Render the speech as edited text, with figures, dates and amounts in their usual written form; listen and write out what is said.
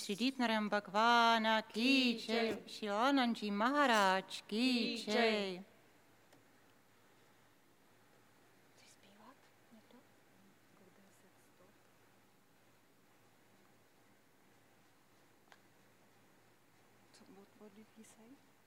Shri Ditnaram Bhagwana ki jai, Shri Anandji Maharaj ki jai. What did he say?